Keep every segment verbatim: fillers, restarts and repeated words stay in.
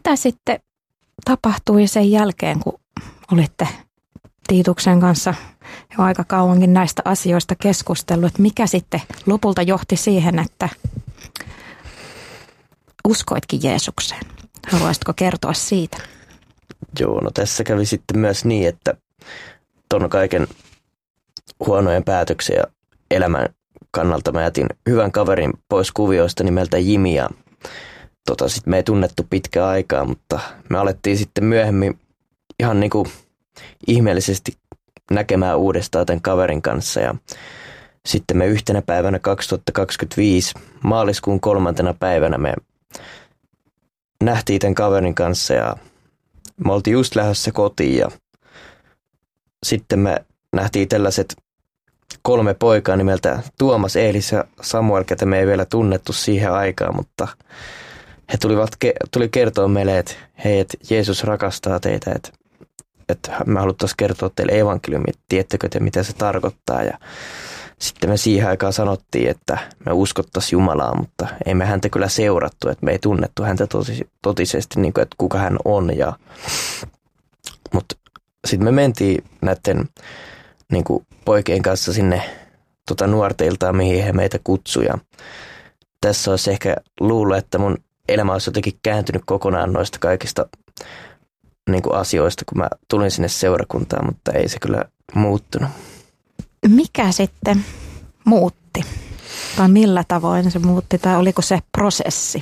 mitä sitten tapahtui sen jälkeen, kun olitte Tiituksen kanssa jo aika kauankin näistä asioista keskustellut, että mikä sitten lopulta johti siihen, että uskoitkin Jeesukseen? Haluaisitko kertoa siitä? Joo, no tässä kävi sitten myös niin, että ton kaiken huonojen päätöksen ja elämän kannalta mä jätin hyvän kaverin pois kuvioista nimeltä Jimi ja tota, sit me ei tunnettu pitkään aikaa, mutta me alettiin sitten myöhemmin ihan niinku ihmeellisesti näkemään uudestaan tämän kaverin kanssa ja sitten me yhtenä päivänä kaksituhattakaksikymmentäviisi maaliskuun kolmantena päivänä me nähtiin tämän kaverin kanssa ja me oltiin just lähdössä kotiin ja sitten me nähtiin tällaiset kolme poikaa nimeltä Tuomas, Eelis ja Samuel, ketä me ei vielä tunnettu siihen aikaan, mutta he tulivat, tuli kertoa meille, että hei, että Jeesus rakastaa teitä, että, että me haluttaisiin kertoa teille evankeliumia, tiedättekö te mitä se tarkoittaa ja sitten me siihen aikaan sanottiin, että me uskottaisiin Jumalaa, mutta ei me häntä kyllä seurattu, että me ei tunnettu häntä tosi, totisesti, niin kuin, että kuka hän on. Ja, mutta sitten me mentiin näiden niin kuin poikien kanssa sinne tota nuorteiltaan, mihin he meitä kutsuivat. Tässä olisi ehkä luullut, että mun elämä olisi jotenkin kääntynyt kokonaan noista kaikista niin kuin asioista, kun mä tulin sinne seurakuntaan, mutta ei se kyllä muuttunut. Mikä sitten muutti? Tai millä tavoin se muutti? Tai oliko se prosessi?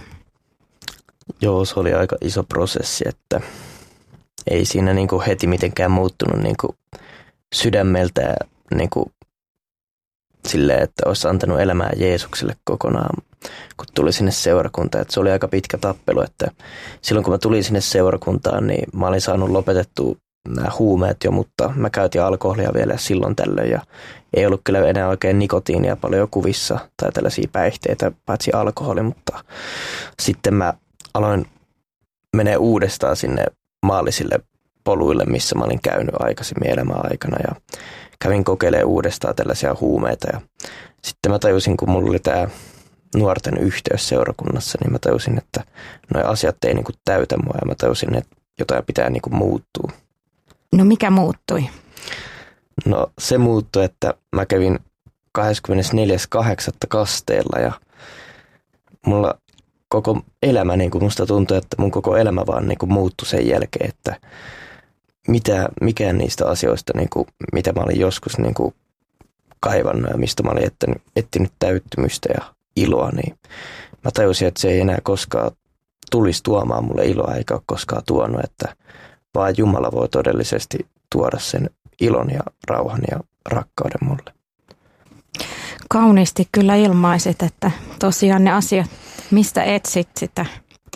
Joo, se oli aika iso prosessi, että ei siinä niin kuin heti mitenkään muuttunut niin kuin sydämeltä ja niin kuin silleen, että olisi antanut elämää Jeesukselle kokonaan, kun tuli sinne seurakuntaan. Että se oli aika pitkä tappelu, että silloin kun mä tulin sinne seurakuntaan, niin mä olin saanut lopetettua nämä huumeet jo, mutta mä käytin alkoholia vielä silloin tällöin ja ei ollut kyllä enää oikein nikotiinia paljon kuvissa tai tällaisia päihteitä, paitsi alkoholi, mutta sitten mä aloin menee uudestaan sinne maallisille poluille, missä mä olin käynyt aikaisemmin elämän aikana ja kävin kokeilemaan uudestaan tällaisia huumeita ja sitten mä tajusin, kun mulla oli tämä nuorten yhteys seurakunnassa, niin mä tajusin, että nuo asiat ei niinku täytä mua ja mä tajusin, että jotain pitää niinku muuttua. No mikä muuttui? No se muuttui, että mä kävin kahdeskymmenesneljäs kahdeksatta kasteella ja mulla koko elämä, niin kuin musta tuntuu, että mun koko elämä vaan niin kuin muuttui sen jälkeen, että mitä, mikään niistä asioista, niin kuin, mitä mä olin joskus niin kuin kaivannut ja mistä mä olin etsinyt, etsinyt täyttymystä ja iloa, niin mä tajusin, että se ei enää koskaan tulisi tuomaan mulle iloa eikä ole koskaan tuonut, että vaan Jumala voi todellisesti tuoda sen ilon ja rauhan ja rakkauden mulle. Kauniisti kyllä ilmaisit, että tosiaan ne asiat, mistä etsit sitä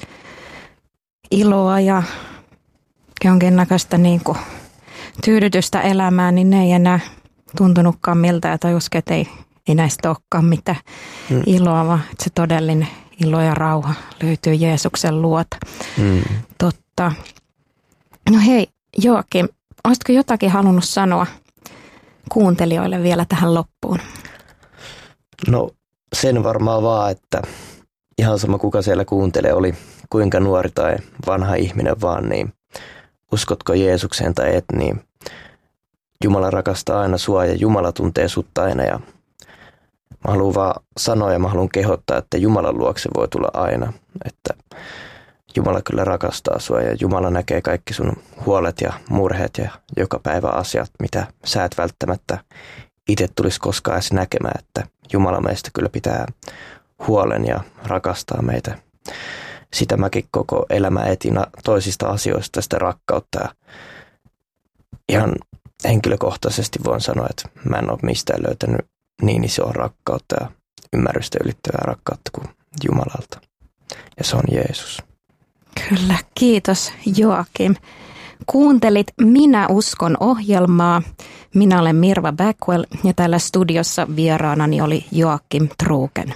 iloa ja jonkinnäköistä niin kuin tyydytystä elämään, niin ne ei enää tuntunutkaan miltä, että tajuskin, että ei, ei näistä olekaan mitään hmm. iloa, vaan että se todellinen ilo ja rauha löytyy Jeesuksen luota. Hmm. Totta. No hei, Joakim, olisitko jotakin halunnut sanoa kuuntelijoille vielä tähän loppuun? No sen varmaan vaan, että ihan sama kuka siellä kuuntelee, oli kuinka nuori tai vanha ihminen vaan, niin uskotko Jeesukseen tai et, niin Jumala rakastaa aina sua ja Jumala tuntee sut aina ja mä haluan vaan sanoa ja mä haluan kehottaa, että Jumalan luokse voi tulla aina, että Jumala kyllä rakastaa sua ja Jumala näkee kaikki sun huolet ja murheet ja joka päivä asiat, mitä sä et välttämättä itse tulisi koskaan edes näkemään, että Jumala meistä kyllä pitää huolen ja rakastaa meitä. Sitä mäkin koko elämä etin toisista asioista sitä rakkautta. Ja ihan henkilökohtaisesti voin sanoa, että mä en ole mistään löytänyt niin isoa rakkautta ja ymmärrystä ylittävää rakkautta kuin Jumalalta. Ja se on Jeesus. Kyllä, kiitos Joakim. Kuuntelit Minä uskon -ohjelmaa. Minä olen Mirva Backwell ja täällä studiossa vieraanani oli Joakim Truuken.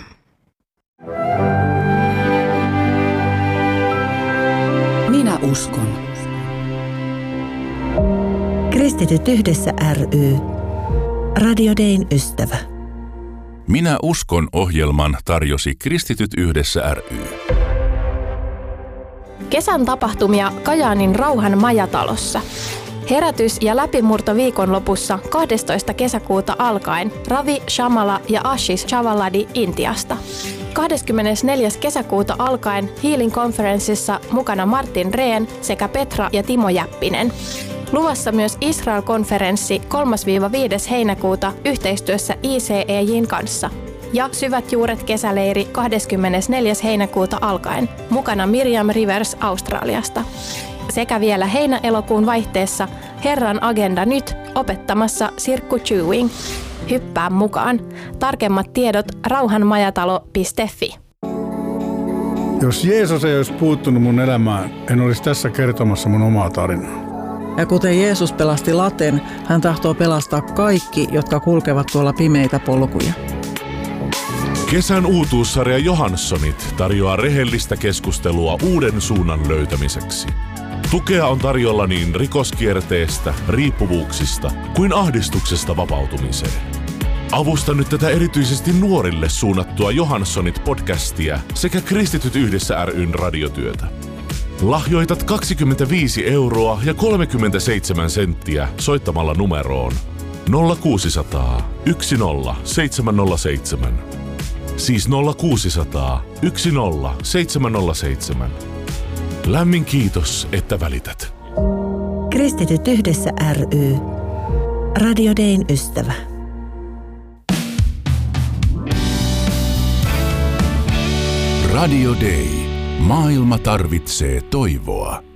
Minä uskon. Kristityt yhdessä ry. Radio Dayn ystävä. Minä uskon -ohjelman tarjosi Kristityt yhdessä ry. Kesän tapahtumia Kajaanin Rauhan majatalossa. Herätys- ja läpimurto viikonlopussa kahdestoista kesäkuuta alkaen Ravi Shamala ja Ashish Chavaladi Intiasta. kahdeskymmenesneljäs kesäkuuta alkaen Healing Conferenceissa mukana Martin Rehn sekä Petra ja Timo Jäppinen. Luvassa myös Israel-konferenssi kolmas–viides heinäkuuta yhteistyössä I C E J:n kanssa. Ja Syvät juuret kesäleiri kahdeskymmenesneljäs heinäkuuta alkaen, mukana Miriam Rivers Australiasta. Sekä vielä heinä-elokuun vaihteessa Herran agenda nyt opettamassa Sirkku Chewing. Hyppää mukaan. Tarkemmat tiedot rauhanmajatalo piste fi. Jos Jeesus ei olisi puuttunut mun elämään, en olisi tässä kertomassa mun omaa tarinaa. Ja kuten Jeesus pelasti Laten, hän tahtoo pelastaa kaikki, jotka kulkevat tuolla pimeitä polkuja. Kesän uutuussarja Johanssonit tarjoaa rehellistä keskustelua uuden suunnan löytämiseksi. Tukea on tarjolla niin rikoskierteestä, riippuvuuksista kuin ahdistuksesta vapautumiseen. Avusta nyt tätä erityisesti nuorille suunnattua Johanssonit-podcastia sekä Kristityt yhdessä ry:n radiotyötä. Lahjoitat kaksikymmentäviisi euroa ja kolmekymmentäseitsemän senttiä soittamalla numeroon nolla kuusisataa yksi nolla seitsemän nolla seitsemän. Siis nolla kuusisataa yksi nolla seitsemän nolla seitsemän. Lämmin kiitos, että välität. Kristityt yhdessä ry. Radio Dayn ystävä. Radio Day. Maailma tarvitsee toivoa.